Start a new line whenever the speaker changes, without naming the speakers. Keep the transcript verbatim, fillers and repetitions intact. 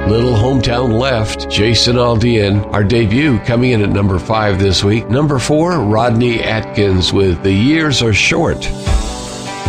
Little Hometown Left, Jason Aldean. Our debut coming in at number five this week. Number four, Rodney Atkins with The Years Are Short.